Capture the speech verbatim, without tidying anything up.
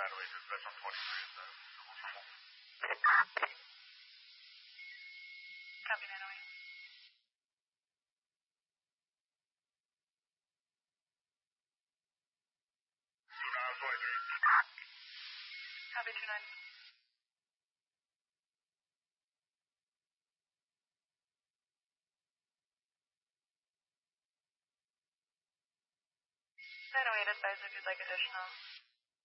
Copy nine oh eight. Copy two nine. nine oh eight advise if you'd like additional.